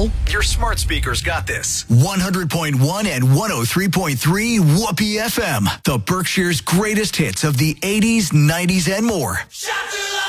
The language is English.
Now, your smart speakers got this. 100.1 and 103.3 Whoopee FM. The Berkshire's greatest hits of the 80s, 90s, and more. Shut